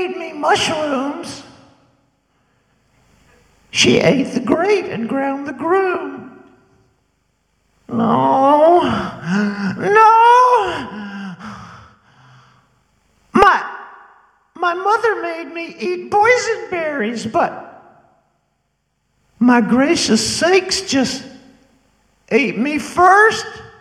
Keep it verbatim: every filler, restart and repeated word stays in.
made me mushrooms. She ate the great and ground the groom. No, no. My, my mother made me eat boysenberries, but my gracious sakes just ate me first.